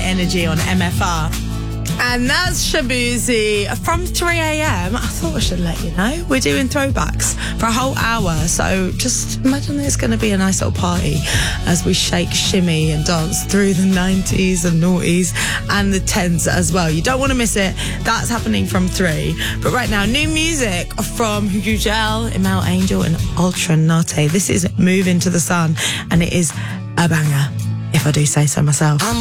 Energy on MFR. And that's Shabuzi from 3 a.m. I thought I should let you know. We're doing throwbacks for a whole hour. So just imagine it's going to be a nice little party as we shake, shimmy and dance through the 90s and noughties and the 10s as well. You don't want to miss it. That's happening from 3. But right now, new music from Hugel, Imal Angel and Ultra Nate. This is Move Into the Sun and it is a banger, if I do say so myself.